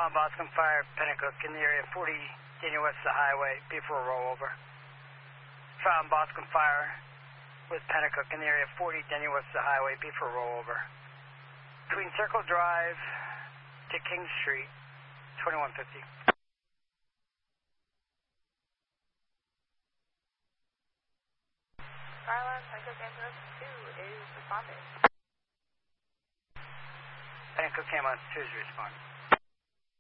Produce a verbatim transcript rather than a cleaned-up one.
Found Boston Fire, Pennacook in the area forty, Daniel West of the highway, before a rollover. Found Boston Fire with Pennacook in the area forty, Daniel West of the highway, before a rollover. Between Circle Drive to King Street, twenty-one fifty. Skyline, Pennacook Ambulance two is responding. Pennacook Ambulance two is responding.